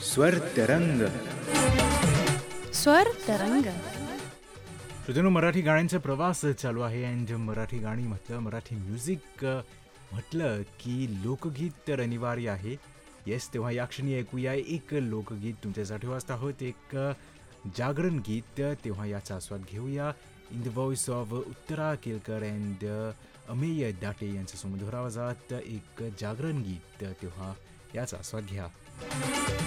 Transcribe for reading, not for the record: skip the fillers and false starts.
स्वर तरंग. स्वर तरंग. श्रोत्यांनो, मराठी गाण्यांचा प्रवास चालू आहे. अँड मराठी गाणी म्हटलं, मराठी म्युझिक म्हटलं की लोकगीत तर अनिवार्य आहे. येस, तेव्हा या क्षणी ऐकूया एक लोकगीत तुमच्यासाठी वाजत आहोत, एक जागरण गीत. तेव्हा याचा आस्वाद घेऊया in the voice of Uttara Kelkar and Amey दाटे यांच्या सुमधुर आवाजात एक जागरण गीत. तेव्हा याचा आस्वाद घ्या.